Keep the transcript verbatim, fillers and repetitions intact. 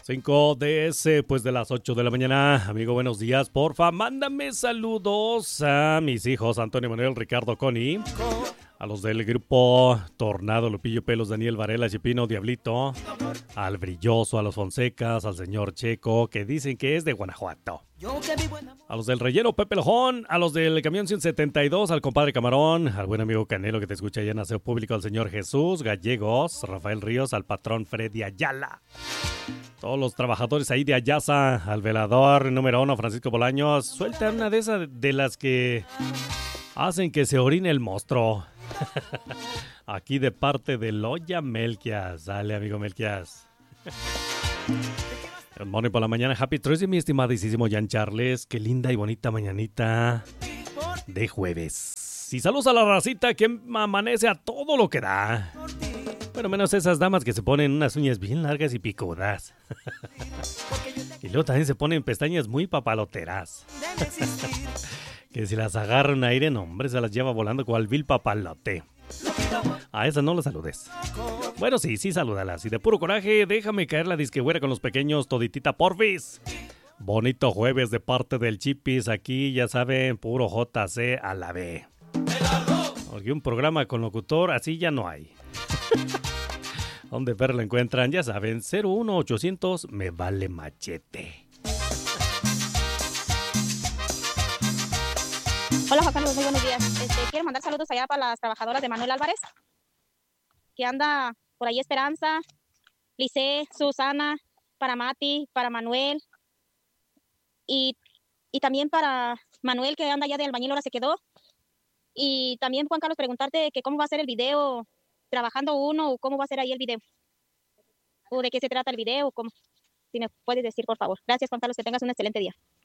cinco de ese, pues de las ocho de la mañana. Amigo, buenos días. Porfa, mándame saludos a mis hijos Antonio Manuel, Ricardo, Connie. A los del grupo Tornado, Lupillo Pelos, Daniel Varela, Chipino, Diablito. Al Brilloso, a los Fonsecas, al señor Checo, que dicen que es de Guanajuato. A los del Relleno, Pepe Lojón. A los del Camión ciento setenta y dos, al compadre Camarón. Al buen amigo Canelo que te escucha allá en Aseo Público, al señor Jesús Gallegos, Rafael Ríos, al patrón Freddy Ayala. Todos los trabajadores ahí de Ayasa, al velador número uno, Francisco Bolaños. Suelta una de esas de las que hacen que se orine el monstruo. Aquí de parte de Loya Melquias. Dale, amigo Melquias. Good morning por la mañana. Happy Thursday, mi estimadísimo Jan Charles. Qué linda y bonita mañanita de jueves. Y saludos a la racita que amanece a todo lo que da. Bueno, menos esas damas que se ponen unas uñas bien largas y picudas. Y luego también se ponen pestañas muy papaloteras. Que si las agarran aire, no, hombre, se las lleva volando cual vil papalote. A esas no las saludes. Bueno, sí, sí, salúdalas. Y de puro coraje, déjame caer la disquegüera con los pequeños toditita porfis. Bonito jueves de parte del Chipis. Aquí, ya saben, puro J C a la B. Porque un programa con locutor así ya no hay. ¿Dónde ver lo encuentran? Ya saben, cero uno ochocientos me vale machete. Hola Juan Carlos, muy buenos días. Este, quiero mandar saludos allá para las trabajadoras de Manuel Álvarez, que anda por ahí Esperanza, Lice, Susana, para Mati, para Manuel, y, y también para Manuel, que anda allá de albañil, ahora se quedó. Y también, Juan Carlos, preguntarte que cómo va a ser el video, trabajando uno, o cómo va a ser ahí el video, o de qué se trata el video, o cómo. Si me puedes decir, por favor. Gracias, Juan Carlos, que tengas un excelente día.